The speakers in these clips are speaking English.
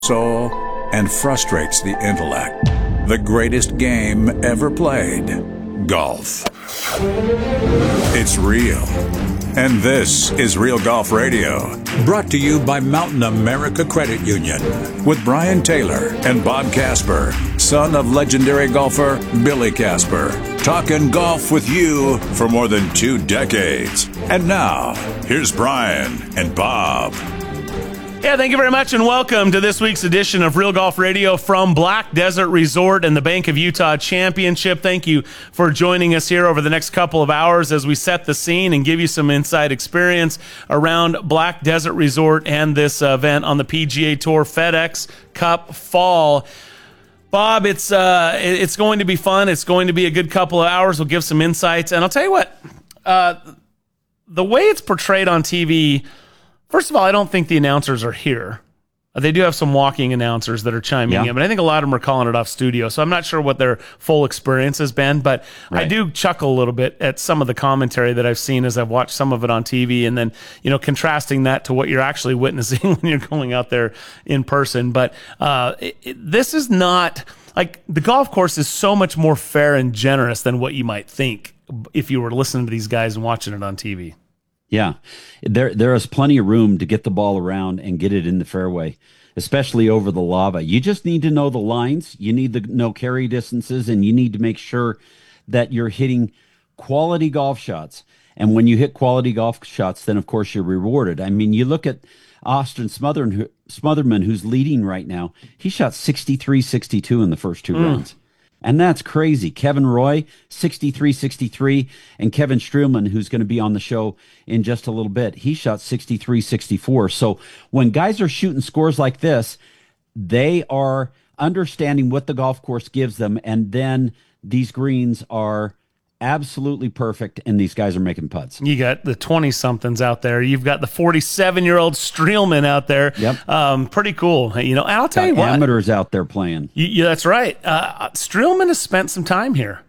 soul and frustrates the intellect. The greatest game ever played. Golf. It's real. And this is Real Golf Radio, brought to you by Mountain America Credit Union, with Brian Taylor and Bob Casper, son of legendary golfer Billy Casper, talking golf with you for more than 2 decades. And now, here's Brian and Bob. Yeah, thank you very much, and welcome to this week's edition of Real Golf Radio from Black Desert Resort and the Bank of Utah Championship. Thank you for joining us here over the next couple of hours as we set the scene and give you some inside experience around Black Desert Resort and this event on the PGA Tour FedEx Cup Fall. Bob, it's going to be fun. It's going to be a good couple of hours. We'll give some insights, and I'll tell you what, the way it's portrayed on TV. First of all, I don't think the announcers are here. They do have some walking announcers that are chiming in, but I think a lot of them are calling it off studio, so I'm not sure what their full experience has been, but right. I do chuckle a little bit at some of the commentary that I've seen as I've watched some of it on TV, and then, contrasting that to what you're actually witnessing when you're going out there in person. But this is not, like, the golf course is so much more fair and generous than what you might think if you were listening to these guys and watching it on TV. Yeah, there is plenty of room to get the ball around and get it in the fairway, especially over the lava. You just need to know the lines, you need to know carry distances, and you need to make sure that you're hitting quality golf shots. And when you hit quality golf shots, then, of course, you're rewarded. I mean, you look at Austin Smotherman, who's leading right now. He shot 63-62 in the first 2 rounds. And that's crazy. Kevin Roy, 63-63, and Kevin Streelman, who's going to be on the show in just a little bit, he shot 63-64. So when guys are shooting scores like this, they are understanding what the golf course gives them, and then these greens are absolutely perfect, and these guys are making putts. You got the 20-somethings out there. You've got the 47-year-old Streelman out there. Yep. Pretty cool. And I'll tell you what. Amateurs out there playing. Yeah, that's right. Streelman has spent some time here.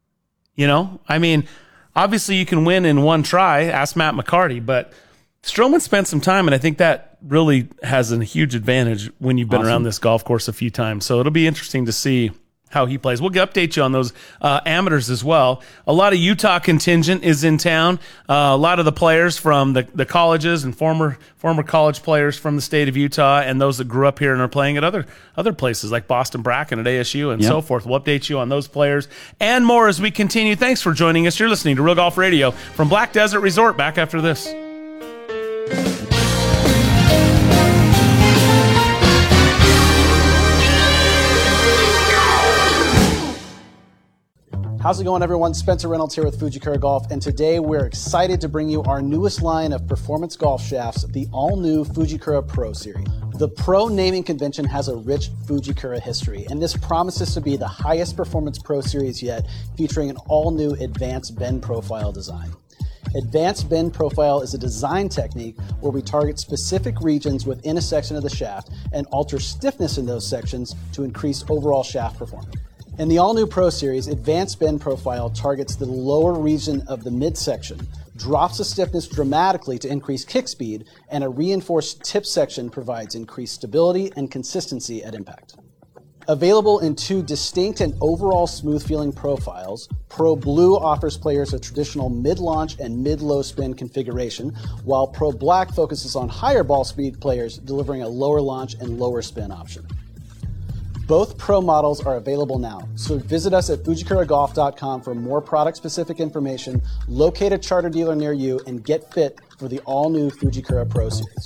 I mean, obviously you can win in one try. Ask Matt McCarty. But Streelman spent some time, and I think that really has a huge advantage when you've been around this golf course a few times. So it'll be interesting to see how he plays. We'll update you on those amateurs as well. A lot of Utah contingent is in town. A lot of the players from the colleges and former college players from the state of Utah, and those that grew up here and are playing at other places like Boston Bracken at ASU and so forth. We'll update you on those players and more as we continue. Thanks for joining us. You're listening to Real Golf Radio from Black Desert Resort. Back after this. How's it going, everyone? Spencer Reynolds here with Fujikura Golf, and today we're excited to bring you our newest line of performance golf shafts, the all-new Fujikura Pro Series. The Pro naming convention has a rich Fujikura history, and this promises to be the highest performance Pro Series yet, featuring an all-new Advanced Bend Profile design. Advanced Bend Profile is a design technique where we target specific regions within a section of the shaft and alter stiffness in those sections to increase overall shaft performance. In the all-new Pro Series, Advanced Bend Profile targets the lower region of the midsection, drops the stiffness dramatically to increase kick speed, and a reinforced tip section provides increased stability and consistency at impact. Available in 2 distinct and overall smooth-feeling profiles, Pro Blue offers players a traditional mid-launch and mid-low spin configuration, while Pro Black focuses on higher ball speed players, delivering a lower launch and lower spin option. Both Pro models are available now, so visit us at FujikuraGolf.com for more product-specific information, locate a charter dealer near you, and get fit for the all-new Fujikura Pro Series.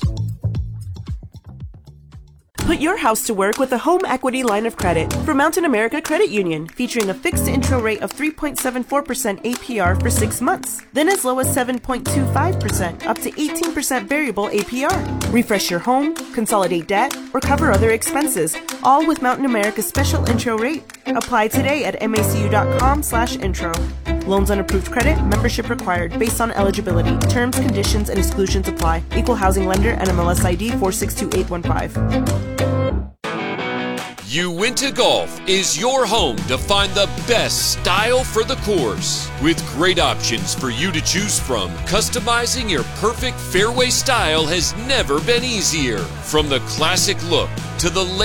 Put your house to work with a home equity line of credit from Mountain America Credit Union, featuring a fixed intro rate of 3.74% APR for 6 months, then as low as 7.25%, up to 18% variable APR. Refresh your home, consolidate debt, or cover other expenses, all with Mountain America's special intro rate. Apply today at macu.com/intro. Loans on approved credit, membership required, based on eligibility. Terms, conditions, and exclusions apply. Equal housing lender, NMLS ID 462815. Uinta Golf is your home to find the best style for the course. With great options for you to choose from, customizing your perfect fairway style has never been easier. From the classic look to the